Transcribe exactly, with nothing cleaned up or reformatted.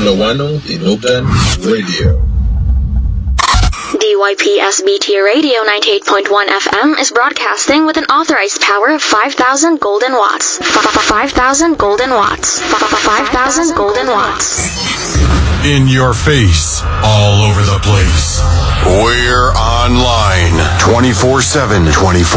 Lawano Tinubdan Radio. D Y P S B T Radio ninety-eight point one F M is broadcasting with an authorized power of five thousand golden watts. five thousand golden watts. five thousand golden watts. In your face, all over the place. We're online twenty-four seven, twenty-four